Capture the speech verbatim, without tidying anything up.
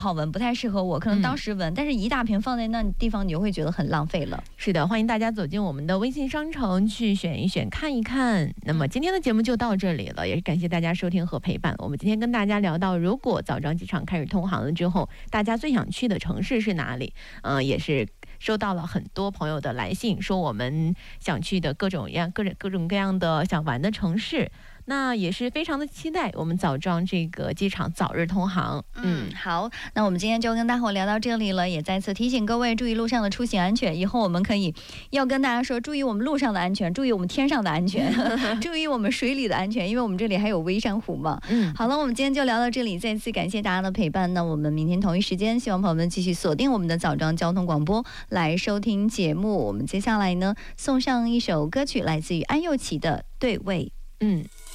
好闻，不太适合我，可能当时闻，嗯、但是一大瓶放在那地方，你就会觉得很浪费了。 是的，欢迎大家走进我们的微信商城去选一选、看一看。那么今天的节目就到这里了，也是感谢大家收听和陪伴。我们今天跟大家聊到，如果枣庄机场开始通航了之后，大家最想去的城市是哪里？嗯、呃，也是收到了很多朋友的来信，说我们想去的各种样、各种各种各样的想玩的城市。那也是非常的期待我们枣庄这个机场早日通航。 嗯，好，那我们今天就跟大伙聊到这里了，也再次提醒各位注意路上的出行安全。以后我们可以要跟大家说，注意我们路上的安全，注意我们天上的安全，注意我们水里的安全，因为我们这里还有微山湖嘛。嗯，好了，我们今天就聊到这里，再次感谢大家的陪伴。那我们明天同一时间，希望朋友们继续锁定我们的枣庄交通广播来收听节目。我们接下来呢，送上一首歌曲，来自于安又琪的《对味》。 嗯。